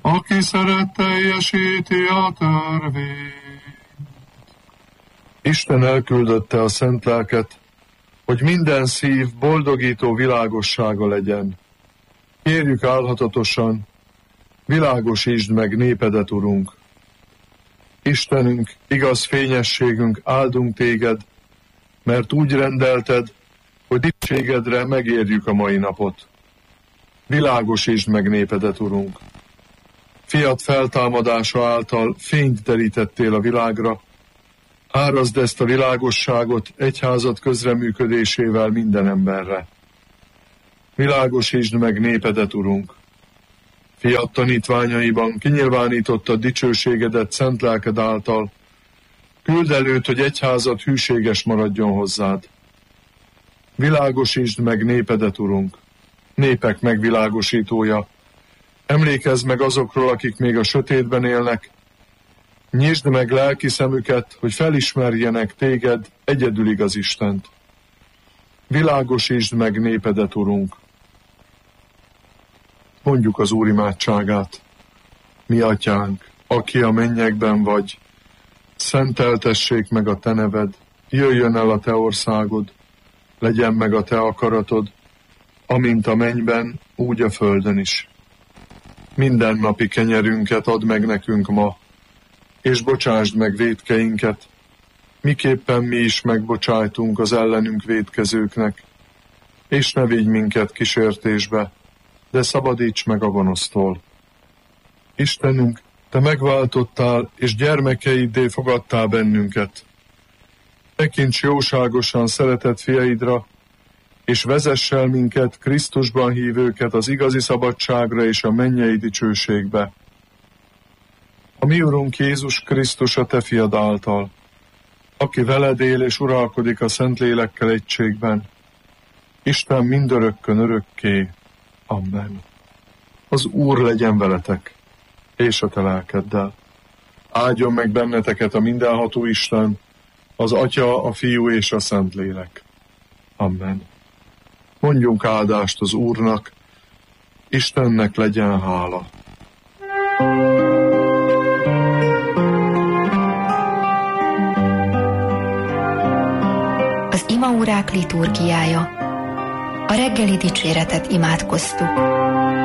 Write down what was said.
aki szeret teljesíti a törvényt. Isten elküldötte a szent lelket, hogy minden szív boldogító világossága legyen. Kérjük álhatatosan, világosítsd meg népedet, Urunk. Istenünk, igaz fényességünk, áldunk téged, mert úgy rendelted, hogy dicsőségedre megérjük a mai napot. Világosítsd meg népedet, Urunk. Fiat feltámadása által fényt derítettél a világra, árazd ezt a világosságot egyházad közreműködésével minden emberre. Világosítsd meg népedet, Urunk. Fiat tanítványaiban kinyilvánítottad dicsőségedet szent lelked által, küld előtt, hogy egyházad hűséges maradjon hozzád. Világosítsd meg népedet, Urunk, népek megvilágosítója. Emlékezz meg azokról, akik még a sötétben élnek, nyisd meg lelki szemüket, hogy felismerjenek téged, egyedül igaz Istent. Világosítsd meg népedet, Urunk. Mondjuk az Úr imádságát. Mi atyánk, aki a mennyekben vagy, szenteltessék meg a te neved, jöjjön el a te országod, legyen meg a te akaratod, amint a mennyben, úgy a földön is. Mindennapi kenyerünket add meg nekünk ma, és bocsásd meg vétkeinket, miképpen mi is megbocsájtunk az ellenünk vétkezőknek, és ne vigy minket kísértésbe, de szabadíts meg a gonosztól. Istenünk, te megváltottál, és gyermekeiddé fogadtál bennünket. Tekints jóságosan szeretett fiaidra, és vezess el minket, Krisztusban hívőket az igazi szabadságra és a mennyei dicsőségbe. A mi Urunk Jézus Krisztus a te fiad által, aki veled él és uralkodik a Szentlélekkel egységben, Isten mindörökkön örökké. Amen. Az Úr legyen veletek, és a te lelkeddel. Áldjon meg benneteket a mindenható Isten, az Atya, a Fiú és a Szentlélek. Amen. Mondjunk áldást az Úrnak, Istennek legyen hála. Az imaórák liturgiája. A reggeli dicséretet imádkoztuk.